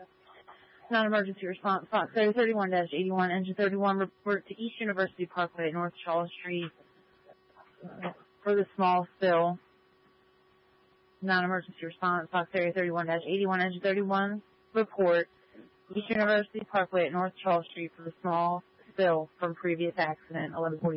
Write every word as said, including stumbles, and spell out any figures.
Non-emergency response, Fox Area thirty-one dash eighty-one, engine thirty-one, report to East University Parkway at North Charles Street for the small spill. Non-emergency response, Fox Area thirty-one dash eighty-one, engine thirty-one, report East University Parkway at North Charles Street for the small spill from previous accident, eleven forty.